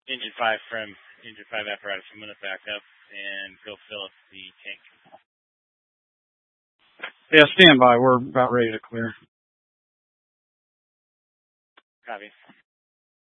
Engine 5 from Engine 5 apparatus. I'm going to back up and go fill up the tank. Yeah, stand by. We're about ready to clear. Copy.